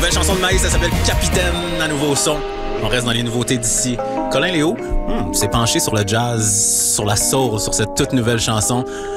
Nouvelle chanson de Maïs, ça s'appelle Capitaine, à nouveau son. On reste dans les nouveautés d'ici. Colin Léo s'est penché sur le jazz, sur la soul, sur cette toute nouvelle chanson.